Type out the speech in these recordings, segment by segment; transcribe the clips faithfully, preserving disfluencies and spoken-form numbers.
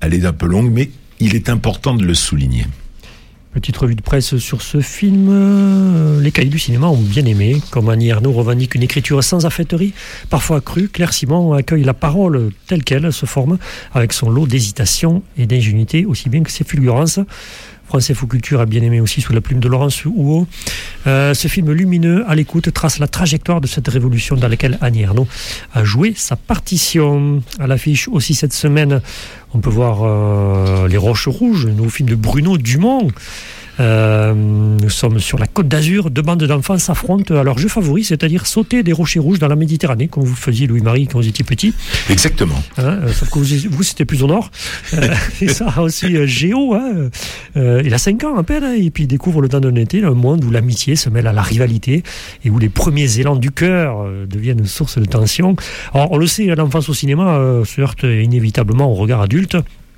elle est un peu longue, mais il est important de le souligner. Petite revue de presse sur ce film. Euh, les cahiers du cinéma ont bien aimé. Comme Annie Ernaux revendique une écriture sans affaîterie, parfois crue, Claire Simon accueille la parole telle qu'elle se forme, avec son lot d'hésitation et d'ingénuité, aussi bien que ses fulgurances. France Info Culture a bien aimé aussi sous la plume de Laurence Houot. Euh, ce film lumineux, à l'écoute, trace la trajectoire de cette révolution dans laquelle Annie Ernaux a joué sa partition. À l'affiche aussi cette semaine, on peut voir euh, Les Roches Rouges, le nouveau film de Bruno Dumont. Euh, nous sommes sur la Côte d'Azur, deux bandes d'enfants s'affrontent à leur jeu favori, c'est-à-dire sauter des rochers rouges dans la Méditerranée, comme vous faisiez, Louis-Marie, quand vous étiez petit. Exactement. Hein, euh, sauf que vous, vous, c'était plus au nord. Euh, et ça aussi, euh, Géo, hein, euh, il a cinq ans à peine, hein, et puis il découvre le temps d'un été, un monde où l'amitié se mêle à la rivalité, et où les premiers élans du cœur euh, deviennent source de tension. Alors, on le sait, l'enfance au cinéma euh, se heurte inévitablement au regard adulte.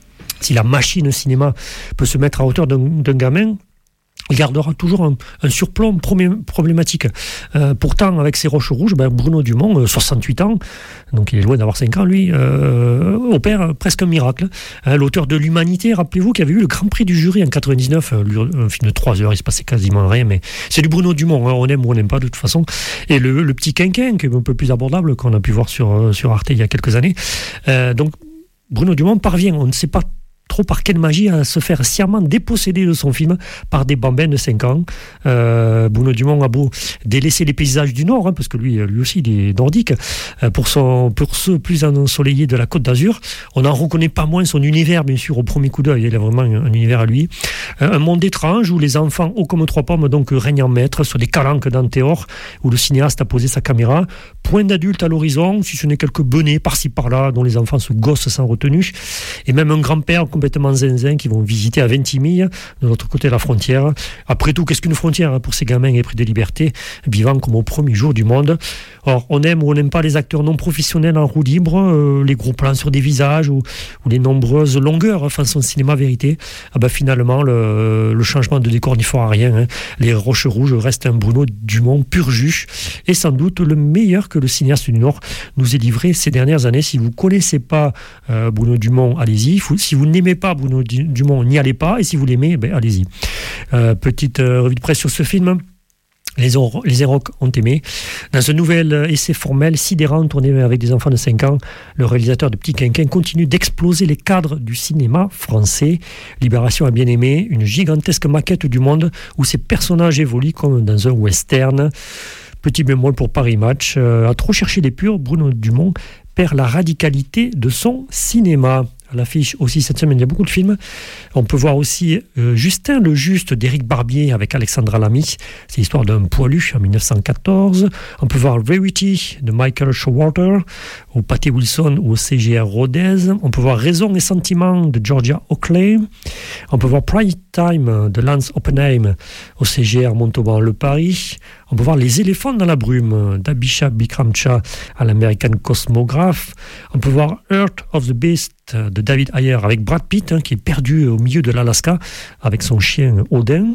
Si la machine cinéma peut se mettre à hauteur d'un, d'un gamin, il gardera toujours un, un surplomb problématique. Euh, pourtant, avec ses roches rouges, ben Bruno Dumont, euh, soixante-huit ans, donc il est loin d'avoir cinq ans, lui, euh, opère presque un miracle. Hein, l'auteur de L'Humanité, rappelez-vous, qui avait eu le Grand Prix du jury en quatre-vingt-dix-neuf, un, un film de trois heures, il se passait quasiment rien, mais c'est du Bruno Dumont, hein, on aime ou on n'aime pas de toute façon. Et le, le Petit Quinquin, qui est un peu plus abordable, qu'on a pu voir sur, sur Arte il y a quelques années. Euh, donc, Bruno Dumont parvient, on ne sait pas trop par quelle magie, à se faire sciemment déposséder de son film par des bambins de cinq ans. Euh, Bruno Dumont a beau délaisser les paysages du Nord, hein, parce que lui, lui aussi, il est nordique, euh, pour, son, pour ceux plus ensoleillés de la Côte d'Azur. On n'en reconnaît pas moins son univers, bien sûr, au premier coup d'œil. Il a vraiment un, un univers à lui. Euh, un monde étrange où les enfants, hauts comme trois pommes, donc règnent en maître sur des calanques d'Antéor, où le cinéaste a posé sa caméra. Point d'adulte à l'horizon, si ce n'est quelques benets par-ci par-là, dont les enfants se gossent sans retenue. Et même un grand-père complètement zinzin qui vont visiter à Ventimille, de l'autre côté de la frontière. Après tout, qu'est-ce qu'une frontière hein, pour ces gamins épris de liberté, vivant comme au premier jour du monde. Or, on aime ou on n'aime pas les acteurs non professionnels en roue libre, euh, les gros plans sur des visages ou, ou les nombreuses longueurs hein, façon cinéma vérité. Ah ben, finalement, le, le changement de décor n'y fera rien. Hein. Les Roches Rouges restent un Bruno Dumont pur jus et sans doute le meilleur que le cinéaste du Nord nous ait livré ces dernières années. Si vous ne connaissez pas euh, Bruno Dumont, allez-y. Si vous n'aimez pas Bruno Dumont, n'y allez pas. Et si vous l'aimez, ben, allez-y. Euh, petite euh, revue de presse sur ce film. Les, or- les Érocs ont aimé. Dans un nouvel essai formel sidérant tourné avec des enfants de cinq ans, le réalisateur de Petit Quinquin continue d'exploser les cadres du cinéma français. Libération a bien aimé, une gigantesque maquette du monde où ces personnages évoluent comme dans un western. Petit bémol pour Paris Match, euh, à trop chercher les purs, Bruno Dumont perd la radicalité de son cinéma. À l'affiche aussi cette semaine, il y a beaucoup de films. On peut voir aussi euh, Justin le Juste d'Éric Barbier avec Alexandra Lamy. C'est l'histoire d'un poilu en dix-neuf cent quatorze. On peut voir Verity de Michael Showalter au Pathé Wilson ou au C G R Rodez. On peut voir Raison et Sentiment de Georgia Oakley. On peut voir Prime Time de Lance Oppenheim au C G R Montauban-Le Paris. On peut voir Les éléphants dans la brume d'Abisha Bikramcha à l'American Cosmograph. On peut voir Earth of the Beast de David Ayer avec Brad Pitt, hein, qui est perdu au milieu de l'Alaska avec son chien Odin.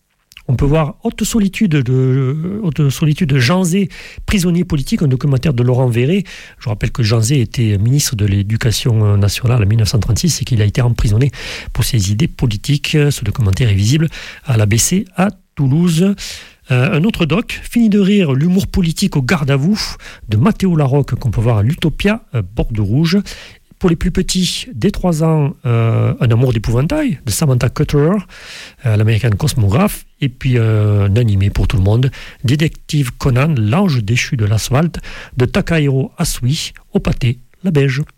On peut voir Haute Solitude de, Haute Solitude de Jean Zé, prisonnier politique, un documentaire de Laurent Verret. Je rappelle que Jean Zé était ministre de l'Éducation nationale en dix-neuf cent trente-six et qu'il a été emprisonné pour ses idées politiques. Ce documentaire est visible à l'A B C à Toulouse. Euh, un autre doc, Fini de rire, l'humour politique au garde à vous, de Mathéo Larocque, qu'on peut voir à l'Utopia, euh, Bordeaux Rouge. Pour les plus petits, dès trois ans, euh, Un amour d'épouvantail, de Samantha Cutter, euh, l'American Cosmograph. Et puis euh, un animé pour tout le monde, Détective Conan, l'ange déchu de l'asphalte, de Takahiro Asui, au Pathé, la Beige.